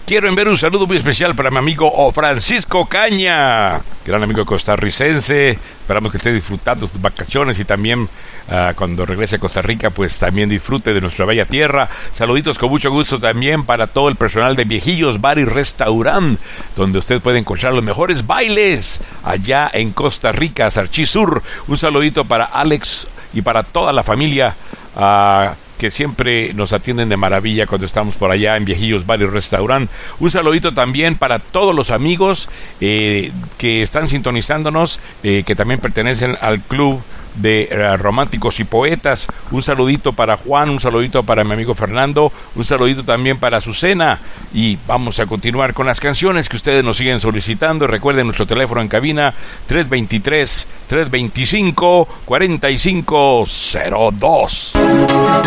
Quiero enviar un saludo muy especial para mi amigo Francisco Caña, gran amigo costarricense. Esperamos que esté disfrutando sus vacaciones y también cuando regrese a Costa Rica, pues también disfrute de nuestra bella tierra. Saluditos con mucho gusto también para todo el personal de Viejillos Bar y Restaurant, donde usted puede encontrar los mejores bailes allá en Costa Rica, Sarchí Sur. Un saludito para Alex y para toda la familia que siempre nos atienden de maravilla cuando estamos por allá en Viejillos Bar y Restaurant. Un saludito también para todos los amigos que están sintonizándonos, que también pertenecen al club de románticos y poetas. Un saludito para Juan, un saludito para mi amigo Fernando, un saludito también para Azucena. Y vamos a continuar con las canciones que ustedes nos siguen solicitando. Recuerden nuestro teléfono en cabina 323-325-4502.